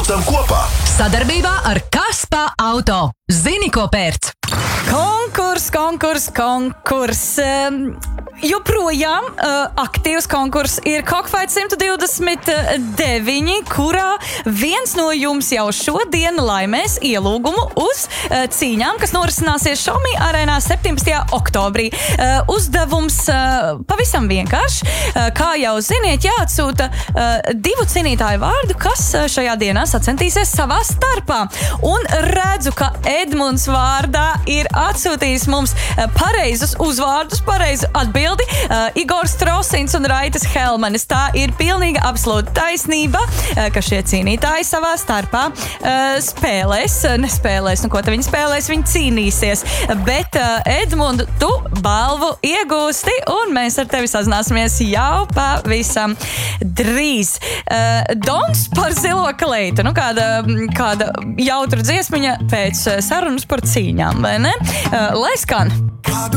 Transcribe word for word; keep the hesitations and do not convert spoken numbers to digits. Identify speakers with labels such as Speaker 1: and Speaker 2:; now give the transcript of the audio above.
Speaker 1: braucam kopā.
Speaker 2: Sadarbībā ar Kaspa Auto. Zini, ko pērc?
Speaker 3: Konkurs, konkurs, konkurs. Um, joprojām uh, aktīvs konkurs ir Cockfight simt divdesmit deviņi, kurā viens no jums jau šodien laimēs ielūgumu uz uh, cīņām, kas norisināsies Xiaomi arēnā septiņpadsmitajā oktobrī. Uh, uzdevums uh, pavisam vienkārši. Uh, kā jau ziniet, jāatsūta uh, divu cīnītāju vārdu, kas uh, šajā dienā sacentīsies savā starpā. Un redzu, ka Edmunds vārdā ir atsūtījis mums uh, pareizus uzvārdus, pareizu atbildi. Uh, Igors Trosins un Raitas Helmanis. Tā ir pilnīga absolūta taisnība, uh, ka šie cīnītāji savā starpā uh, spēlēs, uh, nespēlēs, nu ko te viņi spēlēs, viņi cīnīsies. Bet, uh, Edmund, tu balvu iegūsti, un mēs ar tevi sazināsimies jau pavisam drīz. Uh, Dons par zilo kleitu. Nu, kāda, kāda jautra dziesmiņa pēc sarunas par cīņām, vai ne? Uh, lai skan!